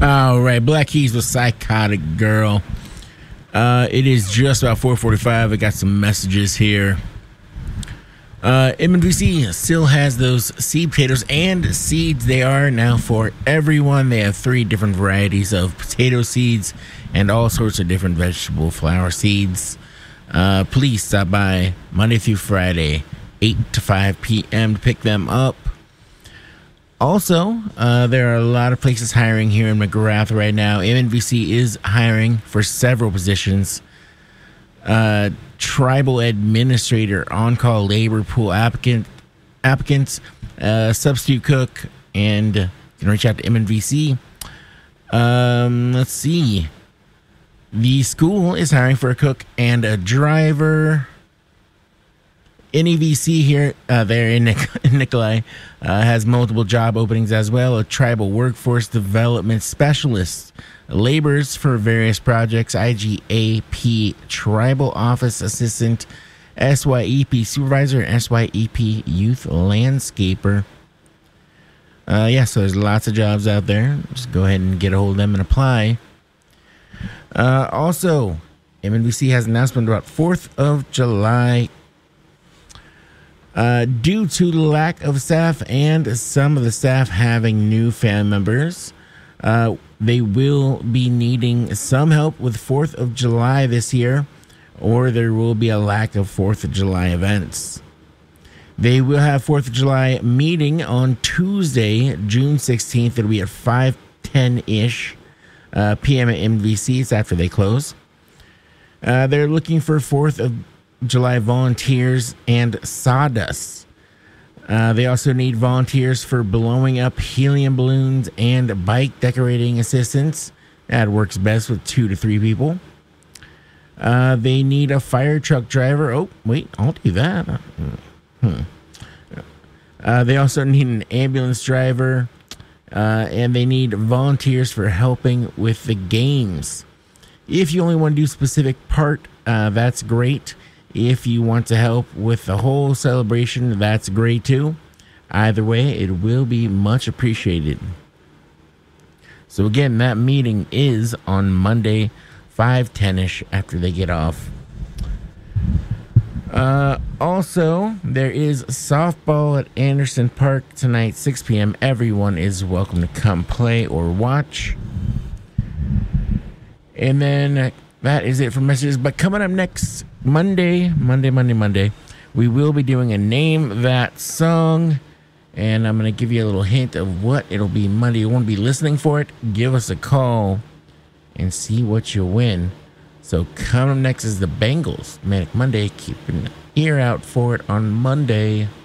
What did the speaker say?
All right, Black Keys with Psychotic Girl. It is just about 4:45. I got some messages here. MNVC still has those seed potatoes and seeds. They are now for everyone. They have 3 different varieties of potato seeds and all sorts of different vegetable flower seeds. Please stop by Monday through Friday, 8 to 5 p.m. to pick them up. Also, there are a lot of places hiring here in McGrath right now. MNVC is hiring for several positions. Tribal administrator, on-call labor pool applicants, substitute cook, and you can reach out to MNVC. Let's see. The school is hiring for a cook and a driver. NEVC here, there in Nikolai, has multiple job openings as well. A tribal workforce development specialist, laborers for various projects, IGAP tribal office assistant, SYEP supervisor, SYEP youth landscaper. So there's lots of jobs out there. Just go ahead and get a hold of them and apply. Also, MNBC has an announcement about 4th of July. Due to the lack of staff and some of the staff having new family members, they will be needing some help with 4th of July this year, or there will be a lack of 4th of July events. They will have 4th of July meeting on Tuesday, June 16th. It'll be at 5:10-ish p.m. at MVC. It's after they close. They're looking for 4th of July volunteers and sawdust. They also need volunteers for blowing up helium balloons and bike decorating assistants. That works best with 2 to 3 people. They need a fire truck driver. Oh, wait, I'll do that. They also need an ambulance driver, and they need volunteers for helping with the games. If you only want to do a specific part, that's great. If you want to help with the whole celebration, that's great too. Either way, it will be much appreciated. So again, that meeting is on Monday, 5:10-ish after they get off. Also, there is softball at Anderson Park tonight, 6 p.m. Everyone is welcome to come play or watch. And then that is it for messages. But coming up next Monday, we will be doing a Name That Song. And I'm going to give you a little hint of what it'll be Monday. You want to be listening for it? Give us a call and see what you win. So coming up next is the Bengals. Manic Monday. Keep an ear out for it on Monday.